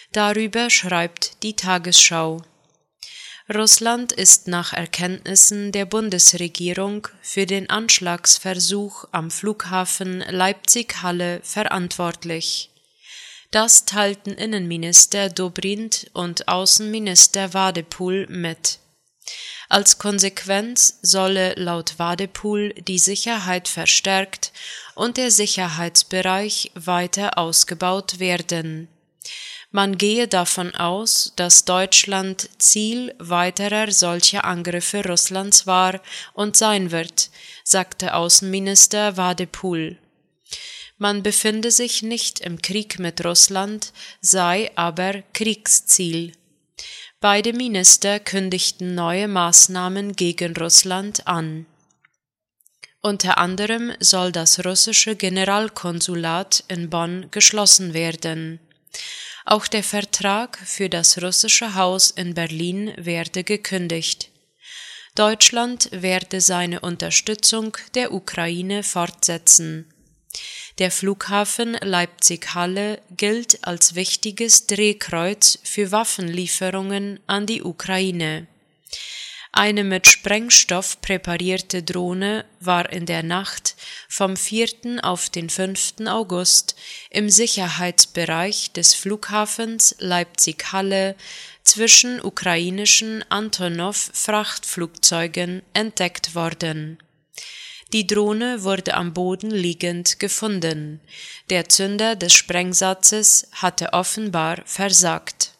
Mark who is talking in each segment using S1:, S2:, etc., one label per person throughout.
S1: Darüber schreibt die Tagesschau: Russland ist nach Erkenntnissen der Bundesregierung für den Anschlagsversuch am Flughafen Leipzig-Halle verantwortlich. Das teilten Innenminister Dobrindt und Außenminister Wadephul mit. Als Konsequenz solle laut Wadephul die Sicherheit verstärkt und der Sicherheitsbereich weiter ausgebaut werden. Man gehe davon aus, dass Deutschland Ziel weiterer solcher Angriffe Russlands war und sein wird, sagte Außenminister Wadephul. Man befinde sich nicht im Krieg mit Russland, sei aber Kriegsziel. Beide Minister kündigten neue Maßnahmen gegen Russland an. Unter anderem soll das russische Generalkonsulat in Bonn geschlossen werden. Auch der Vertrag für das russische Haus in Berlin werde gekündigt. Deutschland werde seine Unterstützung der Ukraine fortsetzen. Der Flughafen Leipzig-Halle gilt als wichtiges Drehkreuz für Waffenlieferungen an die Ukraine. Eine mit Sprengstoff präparierte Drohne war in der Nacht vom 4. auf den 5. August im Sicherheitsbereich des Flughafens Leipzig-Halle zwischen ukrainischen Antonov-Frachtflugzeugen entdeckt worden. Die Drohne wurde am Boden liegend gefunden. Der Zünder des Sprengsatzes hatte offenbar versagt.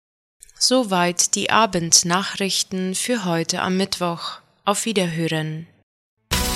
S1: Soweit die Abendnachrichten für heute am Mittwoch. Auf Wiederhören.